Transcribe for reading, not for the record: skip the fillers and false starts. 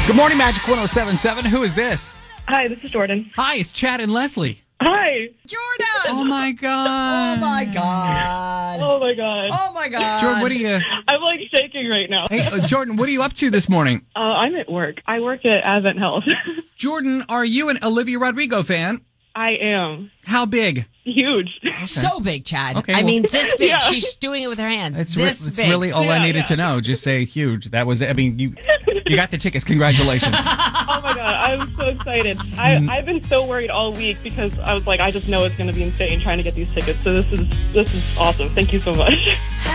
Good morning, Magic 107.7. Who is this? Hi, this is Jordan. Hi, it's Chad and Leslie. Hi. Jordan! Oh, my God. Oh, my God. Oh, my God. Oh, my God. Jordan, what are you... I'm like shaking right now. Hey, Jordan, what are you up to this morning? I'm at work. I work at Advent Health. Jordan, are you an Olivia Rodrigo fan? I am. How big? Huge. So big, Chad. Okay, I well- mean, this big. Yeah. She's doing it with her hands. It's this big. really all I Yeah, needed to know. Just say huge. That was it. I mean, you got the tickets. Congratulations. Oh, my God. I'm so excited. I've been so worried all week because I was like, I just know it's going to be insane trying to get these tickets. So this is awesome. Thank you so much.